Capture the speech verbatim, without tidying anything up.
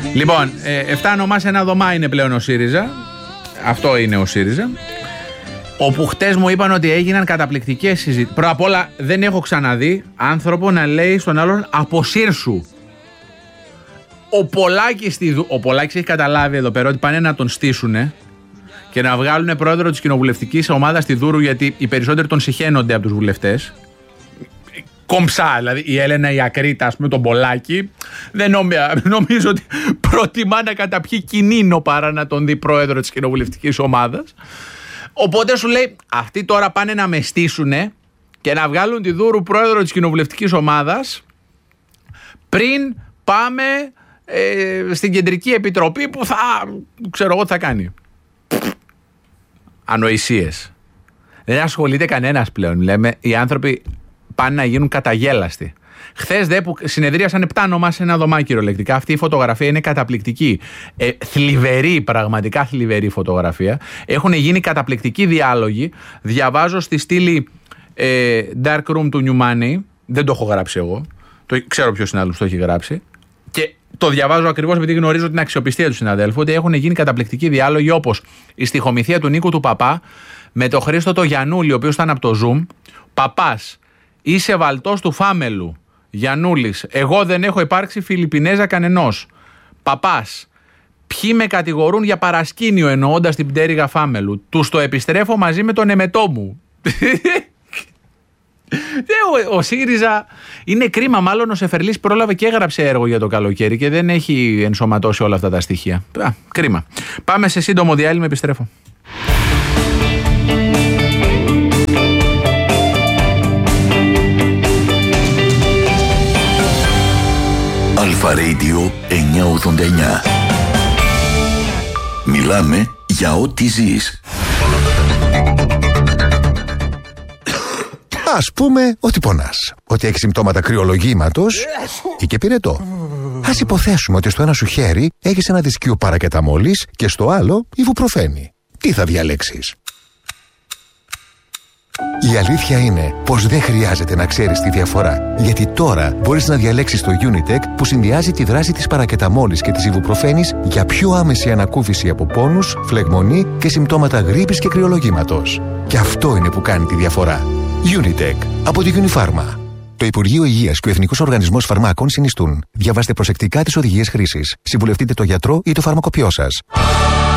Λοιπόν, ε, εφτά ονομά σε ένα δωμά είναι πλέον ο ΣΥΡΙΖΑ. Αυτό είναι ο ΣΥΡΙΖΑ. Όπου χτες μου είπαν ότι έγιναν καταπληκτικές συζητήσεις. Πρώτα απ' όλα, δεν έχω ξαναδεί άνθρωπο να λέει στον άλλον αποσύρσου. Ο Πολάκης, ο Πολάκης έχει καταλάβει εδώ πέρα ότι πάνε να τον στήσουνε και να βγάλουν πρόεδρο της κοινοβουλευτικής ομάδας στη Δούρου, γιατί οι περισσότεροι τον συχαίνονται από τους βουλευτές. Κομψά, δηλαδή η Έλενα η Ακρίτα, ας πούμε, τον Πολάκη, δεν νομίζω, νομίζω ότι προτιμά να καταπιεί κινήνο παρά να τον δει πρόεδρο της κοινοβουλευτικής ομάδας. Οπότε σου λέει, αυτοί τώρα πάνε να με στήσουνε και να βγάλουν τη Δούρου πρόεδρο της κοινοβουλευτικής ομάδας πριν πάμε ε, στην κεντρική επιτροπή που θα, ξέρω εγώ τι θα κάνει. Ανοησίες. Δεν ασχολείται κανένας πλέον. Λέμε, οι άνθρωποι πάνε να γίνουν καταγέλαστοι. Χθες δε που συνεδρίασαν επτά ονομά σε ένα δωμά κυριολεκτικά. Αυτή η φωτογραφία είναι καταπληκτική. Ε, θλιβερή, πραγματικά θλιβερή φωτογραφία. Έχουν γίνει καταπληκτικοί διάλογοι. Διαβάζω στη στήλη ε, Dark Room του New Money. Δεν το έχω γράψει εγώ. Το, ξέρω ποιος είναι άλλος το έχει γράψει. Και το διαβάζω ακριβώς επειδή γνωρίζω την αξιοπιστία του συναδέλφου. Ότι έχουν γίνει καταπληκτικοί διάλογοι, όπως η στιχομυθία του Νίκου του Παπά με τον Χρήστο το Γιαννούλη, ο οποίος ήταν από το Zoom. Παπάς, είσαι βαλτός του Φάμελου. Γιαννούλης, εγώ δεν έχω υπάρξει Φιλιππινέζα κανενός. Παπάς, ποιοι με κατηγορούν για παρασκήνιο εννοώντας την πτέρυγα Φάμελου. Τους το επιστρέφω μαζί με τον εμετό μου. ο, ο ΣΥΡΙΖΑ είναι κρίμα, μάλλον ο Σεφερλής πρόλαβε και έγραψε έργο για το καλοκαίρι και δεν έχει ενσωματώσει όλα αυτά τα στοιχεία. Α, κρίμα. Πάμε σε σύντομο διάλειμμα, επιστρέφω. Αλφα Radio εννιακόσια ογδόντα εννιά. Μιλάμε για ό,τι ζεις. Ας πούμε ότι πονάς, ότι έχεις συμπτώματα κρυολογήματος ή και πυρετό. Ας υποθέσουμε ότι στο ένα σου χέρι έχεις ένα δισκείο παρακεταμόλης και στο άλλο ιβουπροφένη. Τι θα διαλέξεις? Η αλήθεια είναι πως δεν χρειάζεται να ξέρεις τη διαφορά, γιατί τώρα μπορείς να διαλέξεις το Unitec που συνδυάζει τη δράση της παρακεταμόλης και της ιβουπροφένης για πιο άμεση ανακούφιση από πόνους, φλεγμονή και συμπτώματα γρίπης και κρυολογήματος. Και αυτό είναι που κάνει τη διαφορά. Unitec από τη Unifarma. Το Υπουργείο Υγείας και ο Εθνικός Οργανισμός Φαρμάκων συνιστούν. Διαβάστε προσεκτικά τις οδηγίες χρήσης. Συμβουλευτείτε τον γιατρό ή το φαρμακοποιό σας.